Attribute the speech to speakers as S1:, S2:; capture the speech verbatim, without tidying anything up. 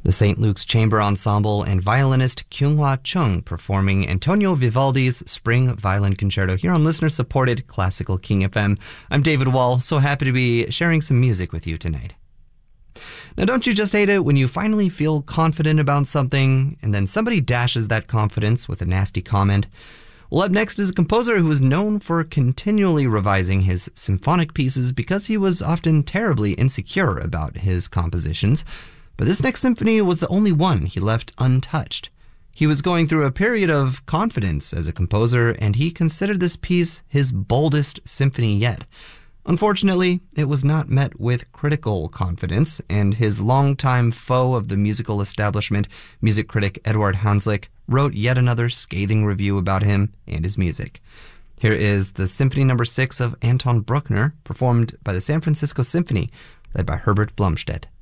S1: The Saint Luke's Chamber Ensemble and violinist Kyunghwa Chung performing Antonio Vivaldi's Spring Violin Concerto here on listener-supported Classical King F M. I'm David Wall, so happy to be sharing some music with you tonight. Now, don't you just hate it when you finally feel confident about something and then somebody dashes that confidence with a nasty comment? Well, up next is a composer who is known for continually revising his symphonic pieces because he was often terribly insecure about his compositions. But this next symphony was the only one he left untouched. He was going through a period of confidence as a composer, and he considered this piece his boldest symphony yet. Unfortunately, it was not met with critical confidence, and his longtime foe of the musical establishment, music critic Eduard Hanslick, wrote yet another scathing review about him and his music. Here is the Symphony Number six of Anton Bruckner, performed by the San Francisco Symphony, led by Herbert Blomstedt.